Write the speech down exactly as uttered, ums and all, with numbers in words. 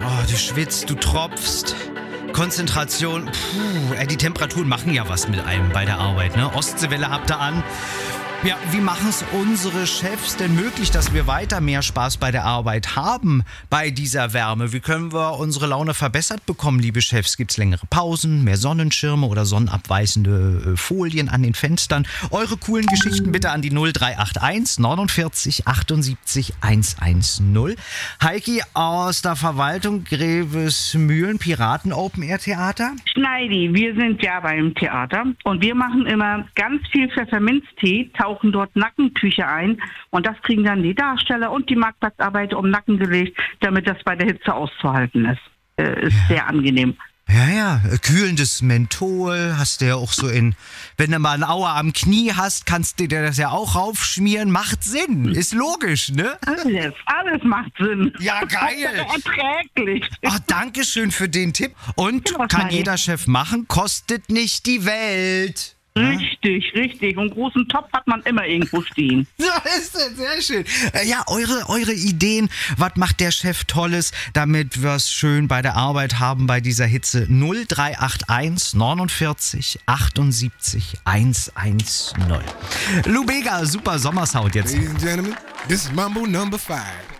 Oh, du schwitzt, du tropfst. Konzentration, puh, ey, die Temperaturen machen ja was mit einem bei der Arbeit, ne? Ostseewelle habt ihr an. Ja, wie machen es unsere Chefs denn möglich, dass wir weiter mehr Spaß bei der Arbeit haben bei dieser Wärme? Wie können wir unsere Laune verbessert bekommen, liebe Chefs? Gibt es längere Pausen, mehr Sonnenschirme oder sonnenabweisende äh, Folien an den Fenstern? Eure coolen Geschichten bitte an die null drei acht eins neunundvierzig achtundsiebzig hundertzehn. Heiki aus der Verwaltung Grevesmühlen, Piraten Open Air Theater. Schneidi, wir sind ja beim Theater und wir machen immer ganz viel Pfefferminztee, tauchen dort Nackentücher ein und das kriegen dann die Darsteller und die Marktplatzarbeiter um den Nacken gelegt, damit das bei der Hitze auszuhalten ist. Äh, ist ja sehr angenehm. Ja, ja, kühlendes Menthol hast du ja auch so in, wenn du mal eine Aua am Knie hast, kannst du dir das ja auch raufschmieren, macht Sinn, ist logisch, ne? Alles, alles macht Sinn. Ja, geil. Erträglich. Ach, danke schön für den Tipp. Und Ja, kann fein. jeder Chef machen, kostet nicht die Welt. Richtig, richtig. Und großen Topf hat man immer irgendwo stehen. Ja, ist das sehr schön. Äh, Ja, eure, eure Ideen, was macht der Chef Tolles, damit wir es schön bei der Arbeit haben bei dieser Hitze? null drei acht eins neunundvierzig achtundsiebzig hundertzehn. Lou Bega, super Sommersound jetzt. Ladies and gentlemen, this is Mambo number five.